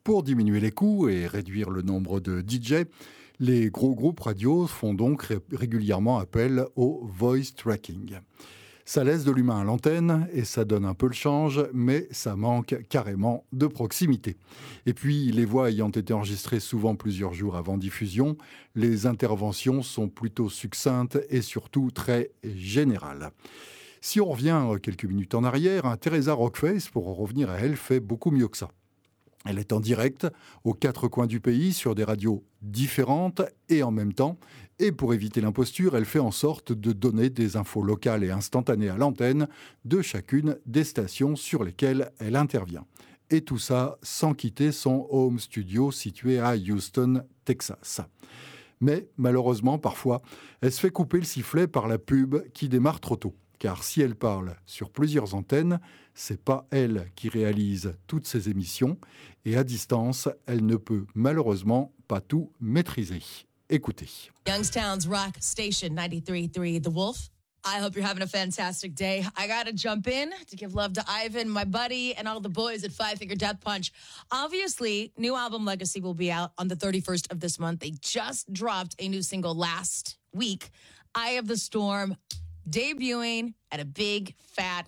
Pour diminuer les coûts et réduire le nombre de DJ, les gros groupes radio font donc régulièrement appel au voice tracking. Ça laisse de l'humain à l'antenne et ça donne un peu le change, mais ça manque carrément de proximité. Et puis, les voix ayant été enregistrées souvent plusieurs jours avant diffusion, les interventions sont plutôt succinctes et surtout très générales. Si on revient quelques minutes en arrière, Teresa Rockface, pour en revenir à elle, fait beaucoup mieux que ça. Elle est en direct aux 4 coins du pays sur des radios différentes et en même temps. Et pour éviter l'imposture, elle fait en sorte de donner des infos locales et instantanées à l'antenne de chacune des stations sur lesquelles elle intervient. Et tout ça sans quitter son home studio situé à Houston, Texas. Mais malheureusement, parfois, elle se fait couper le sifflet par la pub qui démarre trop tôt. Car si elle parle sur plusieurs antennes, c'est pas elle qui réalise toutes ces émissions et à distance, elle ne peut malheureusement pas tout maîtriser. Écoutez. Youngstown's Rock Station 93.3 The Wolf. I hope you're having a fantastic day. I gotta jump in to give love to Ivan, my buddy, and all the boys at Five Finger Death Punch. Obviously, new album Legacy will be out on the 31st of this month. They just dropped a new single last week, Eye of the Storm, debuting at a big, fat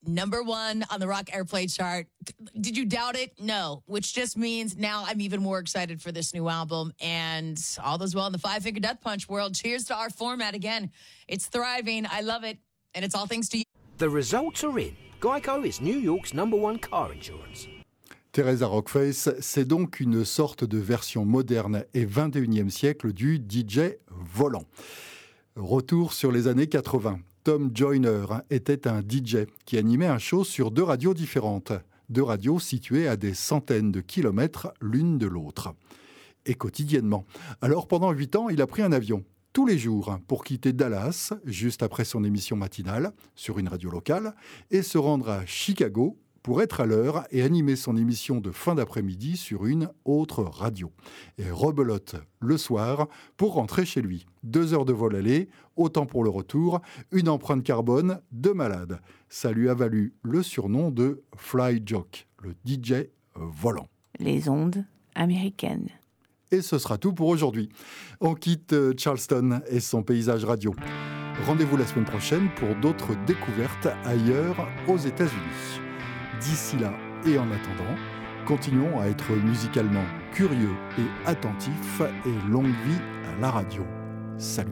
#1 on the rock airplay chart. Did you doubt it? No, which just means now I'm even more excited for this new album. And all those well in the Five Finger Death Punch world. Cheers to our format again. It's thriving. I love it. And it's all thanks to you. The results are in. Geico is New York's #1 car insurance. Teresa Rockface, c'est donc une sorte de version moderne et 21e siècle du DJ volant. Retour sur les années 80. Tom Joyner était un DJ qui animait un show sur 2 radios différentes. 2 radios situées à des centaines de kilomètres l'une de l'autre. Et quotidiennement. Alors pendant 8 ans, il a pris un avion. Tous les jours pour quitter Dallas, juste après son émission matinale, sur une radio locale, et se rendre à Chicago pour être à l'heure et animer son émission de fin d'après-midi sur une autre radio. Et rebelote le soir pour rentrer chez lui. 2 heures de vol aller, autant pour le retour, une empreinte carbone de malade. Ça lui a valu le surnom de Fly Jock, le DJ volant. Les ondes américaines. Et ce sera tout pour aujourd'hui. On quitte Charleston et son paysage radio. Rendez-vous la semaine prochaine pour d'autres découvertes ailleurs aux États-Unis. D'ici là et en attendant, continuons à être musicalement curieux et attentifs et longue vie à la radio. Salut.